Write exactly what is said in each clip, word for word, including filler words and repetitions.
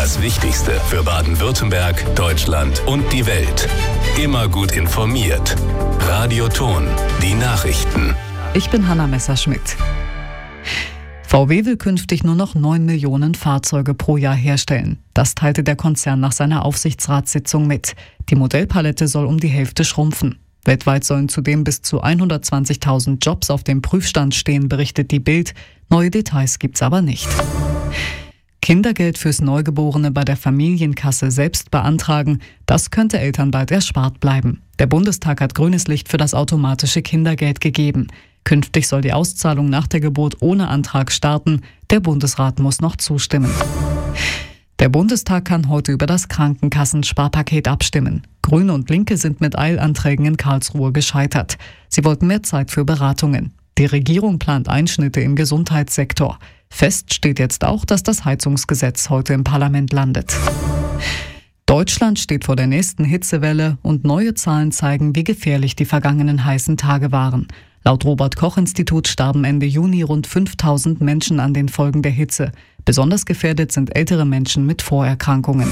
Das Wichtigste für Baden-Württemberg, Deutschland und die Welt. Immer gut informiert. Radio Ton, die Nachrichten. Ich bin Hanna Messerschmidt. V W will künftig nur noch neun Millionen Fahrzeuge pro Jahr herstellen. Das teilte der Konzern nach seiner Aufsichtsratssitzung mit. Die Modellpalette soll um die Hälfte schrumpfen. Weltweit sollen zudem bis zu hundertzwanzigtausend Jobs auf dem Prüfstand stehen, berichtet die Bild. Neue Details gibt's aber nicht. Kindergeld fürs Neugeborene bei der Familienkasse selbst beantragen, das könnte Eltern bald erspart bleiben. Der Bundestag hat grünes Licht für das automatische Kindergeld gegeben. Künftig soll die Auszahlung nach der Geburt ohne Antrag starten. Der Bundesrat muss noch zustimmen. Der Bundestag kann heute über das Krankenkassensparpaket abstimmen. Grüne und Linke sind mit Eilanträgen in Karlsruhe gescheitert. Sie wollten mehr Zeit für Beratungen. Die Regierung plant Einschnitte im Gesundheitssektor. Fest steht jetzt auch, dass das Heizungsgesetz heute im Parlament landet. Deutschland steht vor der nächsten Hitzewelle und neue Zahlen zeigen, wie gefährlich die vergangenen heißen Tage waren. Laut Robert-Koch-Institut starben Ende Juni rund fünftausend Menschen an den Folgen der Hitze. Besonders gefährdet sind ältere Menschen mit Vorerkrankungen.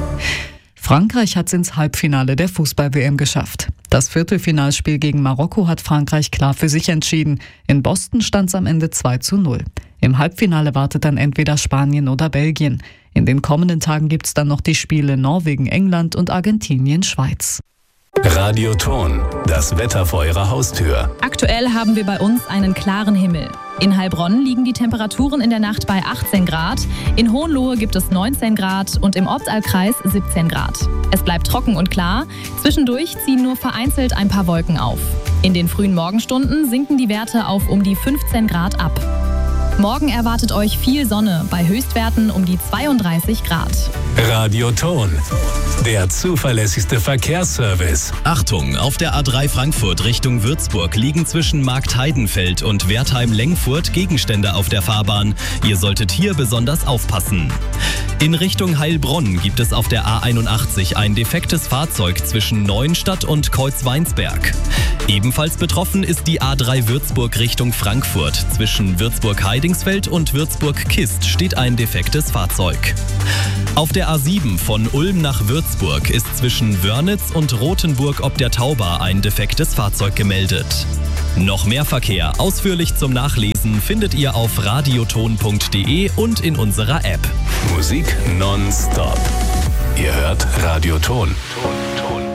Frankreich hat es ins Halbfinale der Fußball-W M geschafft. Das Viertelfinalspiel gegen Marokko hat Frankreich klar für sich entschieden. In Boston stand es am Ende zwei zu null. Im Halbfinale wartet dann entweder Spanien oder Belgien. In den kommenden Tagen gibt es dann noch die Spiele Norwegen, England und Argentinien, Schweiz. Radio Ton, das Wetter vor Ihrer Haustür. Aktuell haben wir bei uns einen klaren Himmel. In Heilbronn liegen die Temperaturen in der Nacht bei achtzehn Grad, in Hohenlohe gibt es neunzehn Grad und im Obstalbkreis siebzehn Grad. Es bleibt trocken und klar, zwischendurch ziehen nur vereinzelt ein paar Wolken auf. In den frühen Morgenstunden sinken die Werte auf um die fünfzehn Grad ab. Morgen erwartet euch viel Sonne bei Höchstwerten um die zweiunddreißig Grad. Radio Ton, der zuverlässigste Verkehrsservice. Achtung, auf der A drei Frankfurt Richtung Würzburg liegen zwischen Marktheidenfeld und Wertheim-Lengfurt Gegenstände auf der Fahrbahn. Ihr solltet hier besonders aufpassen. In Richtung Heilbronn gibt es auf der A einundachtzig ein defektes Fahrzeug zwischen Neuenstadt und Kreuzweinsberg. Ebenfalls betroffen ist die A drei Würzburg Richtung Frankfurt. Zwischen Würzburg-Heidingsfeld und Würzburg-Kist steht ein defektes Fahrzeug. Auf der A sieben von Ulm nach Würzburg ist zwischen Wörnitz und Rothenburg ob der Tauber ein defektes Fahrzeug gemeldet. Noch mehr Verkehr ausführlich zum Nachlesen findet ihr auf radioton punkt de und in unserer App. Musik nonstop. Ihr hört Radio Ton.